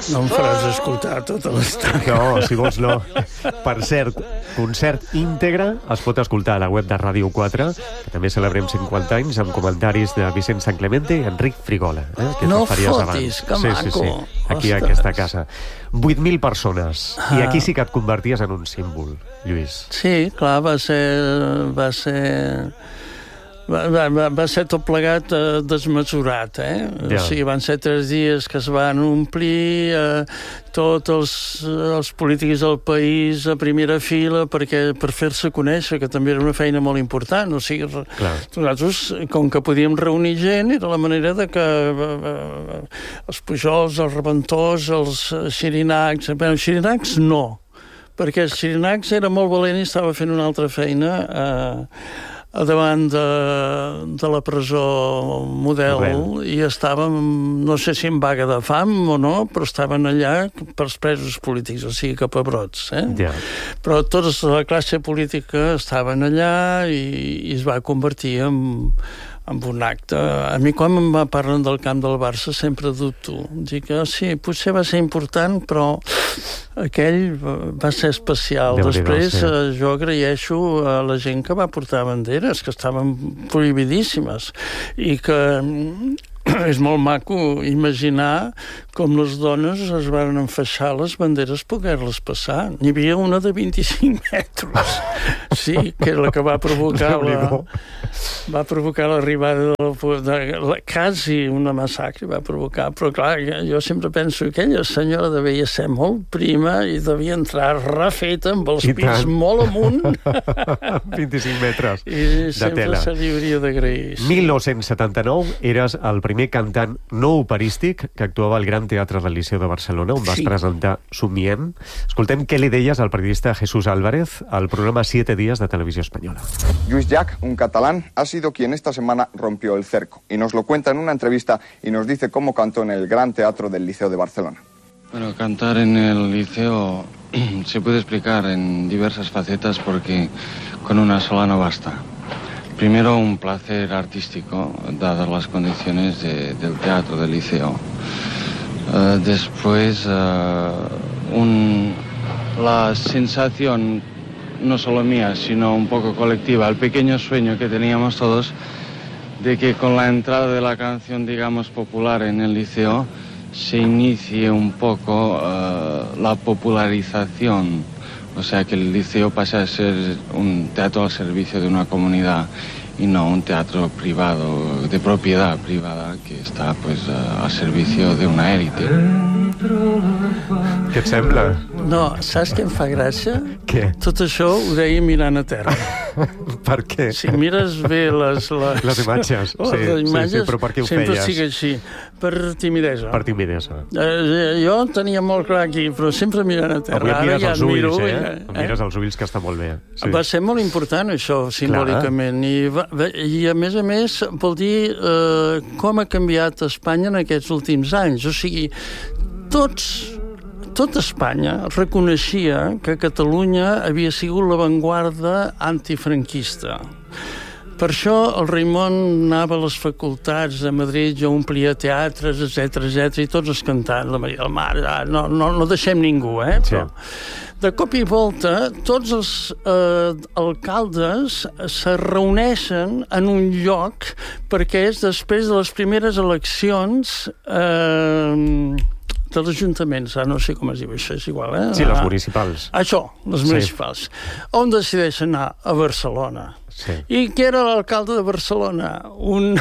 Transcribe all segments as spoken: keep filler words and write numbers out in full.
No em faràs escoltar tota l'estona. No, si vols no. Per cert, concert íntegre es pot escoltar a la web de Ràdio quatre, que també celebrem cinquanta anys, amb comentaris de Vicent Sanclemente i Enric Frigola. Eh, que no fotis, abans. Que sí, maco. Sí, sí. Aquí a aquesta casa. vuit mil persones. Ah. I aquí sí que et converties en un símbol, Lluís. Sí, clar, va ser... Va ser... Va, va, va ser tot plegat eh, desmesurat, eh? Ja. O sigui, van ser tres dies que es van omplir eh, tots els, els polítics del país a primera fila perquè per fer-se conèixer, que també era una feina molt important. O sigui, clar. Nosaltres, com que podíem reunir gent, era la manera de que eh, els Pujols, els Reventós, els Xirinacs... Bé, els Xirinacs no, perquè els Xirinacs era molt valent i estava fent una altra feina... Eh, davant de, de la presó Model, Model i estàvem, no sé si en vaga de fam o no, però estaven allà pels presos polítics, o sigui que pebrots, eh? Ja. Però tota la classe política estaven allà i, i es va convertir en, en un acte. A mi quan em parlen del camp del Barça sempre dubto. Dic que sí, potser va ser important, però aquell va ser especial. Déu Després sí. Jo agraeixo a la gent que va portar banderes, que estaven prohibidíssimes, i que és molt maco imaginar com les dones es van enfaixar les banderes poder-les passar. N'hi havia una de vint-i-cinc metres. Sí, que era la que va provocar la, va provocar l'arribada de, de, de quasi una massacre va provocar, però clar, jo sempre penso que aquella senyora devia ser molt prima i devia entrar refeta amb els pits molt amunt. vint-i-cinc metres I de sempre tela. Se li hauria d'agrair. Sí. mil nou-cents setanta-nou eres el primer cantant no operístic que actuava al Gran Teatre del Liceu de Barcelona, on vas sí. presentar Somiem. Escoltem què li deies al periodista Jesús Álvarez al programa Siete Días de Televisió Espanyola. Lluís Llach, un catalán, ha sido quien esta semana rompió el cerco y nos lo cuenta en una entrevista y nos dice cómo cantó en el Gran Teatro del Liceo de Barcelona. Bueno, cantar en el liceo se puede explicar en diversas facetas porque con una sola no basta. Primero, un placer artístico, dadas las condiciones de, del teatro del liceo. Uh, después, uh, un, la sensación, no solo mía, sino un poco colectiva, el pequeño sueño que teníamos todos, de que con la entrada de la canción, digamos, popular en el liceo, se inicie un poco uh, la popularización. O sea, que el liceo pasa a ser un teatro al servicio de una comunidad y no un teatro privado, de propiedad privada, que està pues, al servicio de una élite. Què et sembla? No, saps què em fa gràcia? Què? Tot això ho deia mirant a terra. Per què? Si mires bé les... Les, les imatges, les sí, imatges, sí, sí, però per què ho sempre feies? Sempre sigui així, per timidesa. Per timidesa. Eh, jo tenia molt clar aquí, però sempre mirant a terra. Avui et mires ja els ulls, miro, eh? eh? Em mires els ulls, que està molt bé. Sí. Va ser molt important, això, simbòlicament. I, va, I, a més a més, vol dir eh, com ha canviat Espanya en aquests últims anys. O sigui, tots... Tot Espanya reconeixia que Catalunya havia sigut l'avantguarda antifranquista. Per això el Raimon anava a les facultats de Madrid, jo omplia teatres, etcètera, etcètera, i tots es cantant, la Maria del Mar, no, no, no deixem ningú, eh? Sí. Però, de cop i volta, tots els eh, alcaldes se reuneixen en un lloc perquè és després de les primeres eleccions eh, dels ajuntaments, ah, no sé com es diu això, és igual, eh? Sí, les municipals. Ah, això, les Sí. municipals. On decideixen anar? A Barcelona. Sí. I qui era l'alcalde de Barcelona? Un...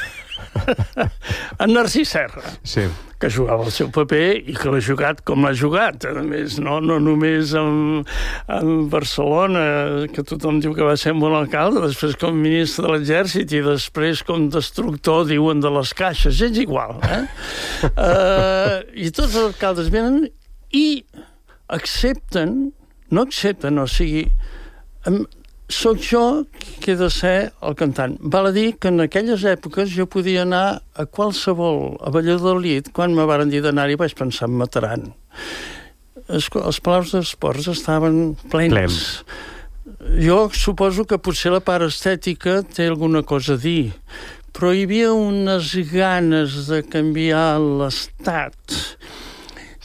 en Narcís Serra. Sí. Que jugava el seu paper i que l'ha jugat com l'ha jugat. A més, no, no només en, en Barcelona, que tothom diu que va ser un bon alcalde, després com ministre de l'exèrcit i després com destructor, diuen, de les caixes. És igual, eh? uh, I tots els alcaldes venen i accepten, no accepten, o sigui, um, soc jo que he de ser el cantant. Val a dir que en aquelles èpoques jo podia anar a qualsevol, a Valladolid, quan me varen dir d'anar-hi vaig pensar em mataran. Els, els palaus d'esports estaven plens. Plens. Jo suposo que potser la part estètica té alguna cosa a dir, però hi havia unes ganes de canviar l'estat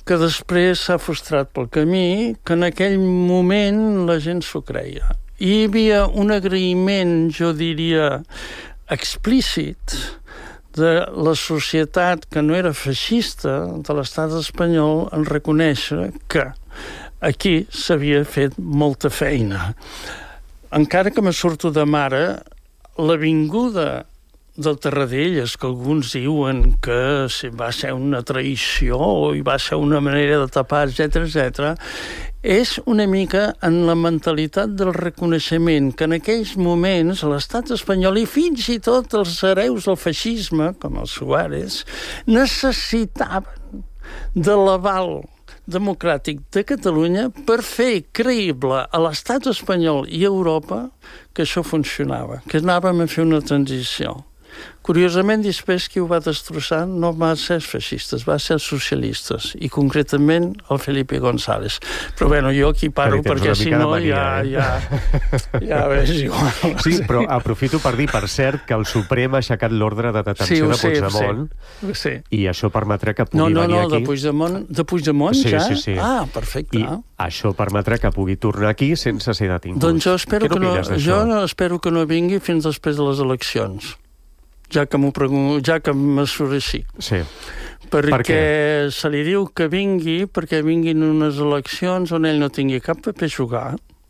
que després s'ha frustrat pel camí, que en aquell moment la gent s'ho creia. I hi havia un agraïment, jo diria, explícit de la societat que no era feixista de l'estat espanyol en reconèixer que aquí s'havia fet molta feina. Encara que me surto de mare, l'avinguda del Tarradellas, que alguns diuen que va ser una traïció i va ser una manera de tapar, etcètera, etcètera, és una mica en la mentalitat del reconeixement que en aquells moments l'estat espanyol i fins i tot els hereus del feixisme, com els Suárez, necessitaven de l'aval democràtic de Catalunya per fer creïble a l'estat espanyol i a Europa que això funcionava, que anàvem a fer una transició. Curiosament, després qui ho va destrossar no va ser els feixistes, va ser els socialistes, i concretament el Felipe González. Però bueno, jo aquí paro perquè si no ja, ja, ja és igual. Sí, però aprofito per dir, per cert, que el Suprem ha aixecat l'ordre de detenció de Puigdemont, sí, i això permetrà que pugui no, no, venir no, aquí... No, no, de Puigdemont, de Puigdemont sí, ja? Sí, sí. Ah, perfecte. I això permetrà que pugui tornar aquí sense ser detingut. Doncs jo espero, que no, jo no, espero que no vingui fins després de les eleccions. Ja que m'ho pregunto, ja que me surt així. Sí. Perquè per se li diu que vingui, perquè vinguin unes eleccions on ell no tingui cap paper a jugar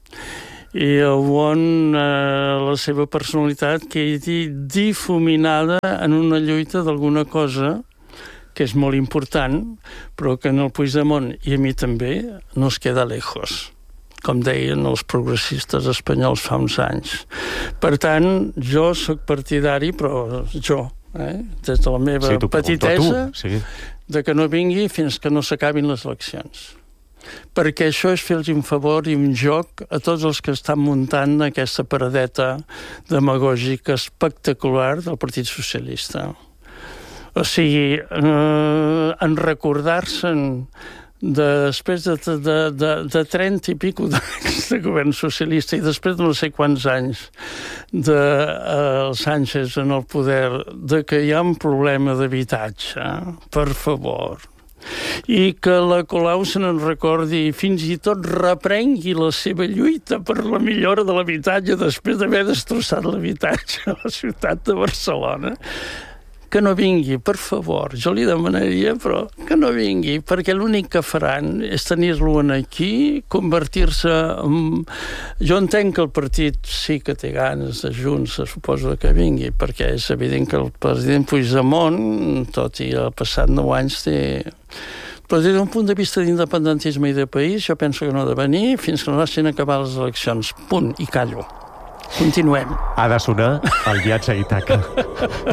i on eh, la seva personalitat quedi difuminada en una lluita d'alguna cosa que és molt important, però que en el Puigdemont, i a mi també, no es queda lejos, com deien els progressistes espanyols fa uns anys. Per tant, jo sóc partidari, però jo, eh, des de la meva sí, petitesa, sí. de que no vingui fins que no s'acabin les eleccions. Perquè això és fer-los un favor i un joc a tots els que estan muntant aquesta paradeta demagògica espectacular del Partit Socialista. O sigui, eh, en recordar-se'n De, després de, de, de, de trenta i pico d'anys de govern socialista i després de no sé quants anys de uh, Sánchez en el poder, de que hi ha un problema d'habitatge, per favor, i que la Colau se n'en recordi i fins i tot reprengui la seva lluita per la millora de l'habitatge després d'haver destrossat l'habitatge a la ciutat de Barcelona. Que no vingui, per favor. Jo li demanaria, però que no vingui, perquè l'únic que faran és tenir-lo aquí, convertir-se en... Jo entenc que el partit sí que té ganes de Junts, se suposa que vingui, perquè és evident que el president Puigdemont, tot i el passat nou anys, té... Però des d'un punt de vista d'independentisme i de país, jo penso que no ha de venir fins que no hagin acabat les eleccions. Punt, i callo. Continuem. Ha de sonar el viatge a Ítaca.